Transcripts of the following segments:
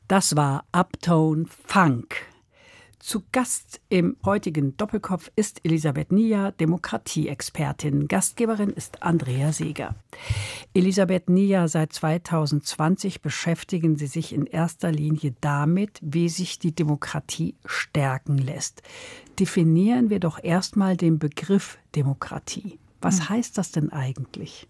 Das war Uptown Funk. Zu Gast im heutigen Doppelkopf ist Elisabeth Nia, Demokratieexpertin. Gastgeberin ist Andrea Seeger. Elisabeth Nia, seit 2020 beschäftigen Sie sich in erster Linie damit, wie sich die Demokratie stärken lässt. Definieren wir doch erstmal den Begriff Demokratie. Was heißt das denn eigentlich?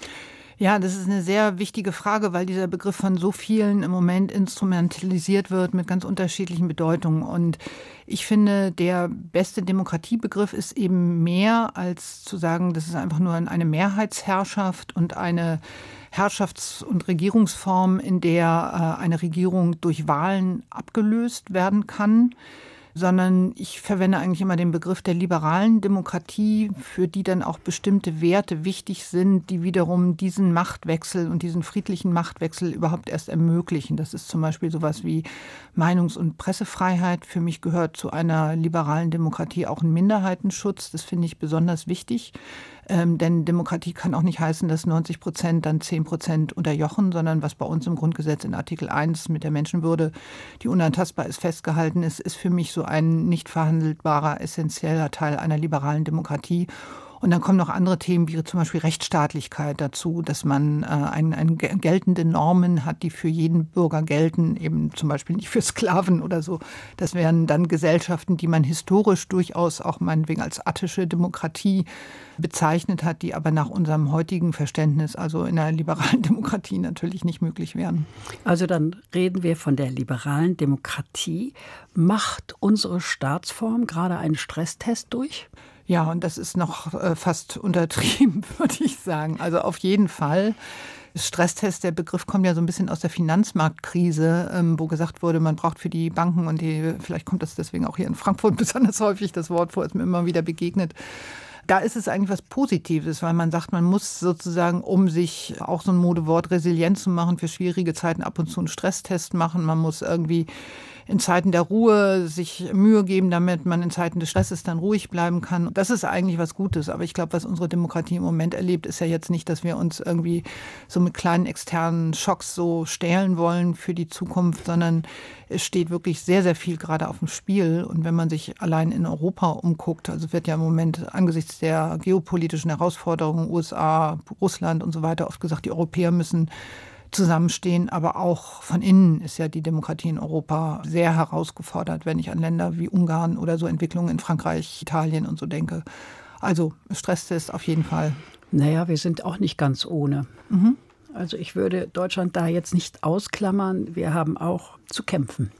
Ja, das ist eine sehr wichtige Frage, weil dieser Begriff von so vielen im Moment instrumentalisiert wird mit ganz unterschiedlichen Bedeutungen. Und ich finde, der beste Demokratiebegriff ist eben mehr als zu sagen, das ist einfach nur eine Mehrheitsherrschaft und eine Herrschafts- und Regierungsform, in der eine Regierung durch Wahlen abgelöst werden kann, sondern ich verwende eigentlich immer den Begriff der liberalen Demokratie, für die dann auch bestimmte Werte wichtig sind, die wiederum diesen Machtwechsel und diesen friedlichen Machtwechsel überhaupt erst ermöglichen. Das ist zum Beispiel sowas wie Meinungs- und Pressefreiheit. Für mich gehört zu einer liberalen Demokratie auch ein Minderheitenschutz. Das finde ich besonders wichtig. Denn Demokratie kann auch nicht heißen, dass 90% dann 10% unterjochen, sondern was bei uns im Grundgesetz in Artikel 1 mit der Menschenwürde, die unantastbar ist, festgehalten ist, ist für mich so ein nicht verhandelbarer, essentieller Teil einer liberalen Demokratie. Und dann kommen noch andere Themen, wie zum Beispiel Rechtsstaatlichkeit dazu, dass man geltende Normen hat, die für jeden Bürger gelten, eben zum Beispiel nicht für Sklaven oder so. Das wären dann Gesellschaften, die man historisch durchaus auch meinetwegen als attische Demokratie bezeichnet hat, die aber nach unserem heutigen Verständnis, also in einer liberalen Demokratie, natürlich nicht möglich wären. Also dann reden wir von der liberalen Demokratie. Macht unsere Staatsform gerade einen Stresstest durch? Ja, und das ist noch fast untertrieben, würde ich sagen. Also auf jeden Fall. Stresstest, der Begriff kommt ja so ein bisschen aus der Finanzmarktkrise, wo gesagt wurde, man braucht für die Banken und vielleicht kommt das deswegen auch hier in Frankfurt besonders häufig, das Wort vor, ist mir immer wieder begegnet. Da ist es eigentlich was Positives, weil man sagt, man muss sozusagen, um sich auch so ein Modewort resilient zu machen, für schwierige Zeiten ab und zu einen Stresstest machen. Man muss irgendwie in Zeiten der Ruhe sich Mühe geben, damit man in Zeiten des Stresses dann ruhig bleiben kann. Das ist eigentlich was Gutes. Aber ich glaube, was unsere Demokratie im Moment erlebt, ist ja jetzt nicht, dass wir uns irgendwie so mit kleinen externen Schocks so stählen wollen für die Zukunft, sondern es steht wirklich sehr, sehr viel gerade auf dem Spiel. Und wenn man sich allein in Europa umguckt, also wird ja im Moment angesichts der geopolitischen Herausforderungen, USA, Russland und so weiter, oft gesagt, die Europäer müssen zusammenstehen, aber auch von innen ist ja die Demokratie in Europa sehr herausgefordert, wenn ich an Länder wie Ungarn oder so Entwicklungen in Frankreich, Italien und so denke. Also Stresstest auf jeden Fall. Naja, wir sind auch nicht ganz ohne. Also ich würde Deutschland da jetzt nicht ausklammern. Wir haben auch zu kämpfen.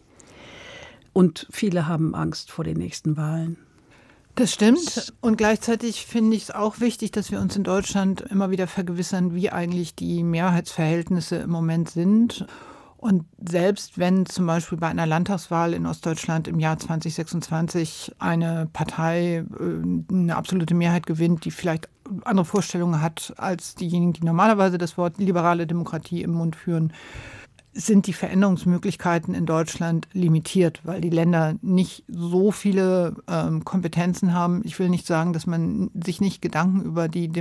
Und viele haben Angst vor den nächsten Wahlen. Das stimmt. Und gleichzeitig finde ich es auch wichtig, dass wir uns in Deutschland immer wieder vergewissern, wie eigentlich die Mehrheitsverhältnisse im Moment sind. Und selbst wenn zum Beispiel bei einer Landtagswahl in Ostdeutschland im Jahr 2026 eine Partei eine absolute Mehrheit gewinnt, die vielleicht andere Vorstellungen hat als diejenigen, die normalerweise das Wort liberale Demokratie im Mund führen, sind die Veränderungsmöglichkeiten in Deutschland limitiert, weil die Länder nicht so viele Kompetenzen haben. Ich will nicht sagen, dass man sich nicht Gedanken über die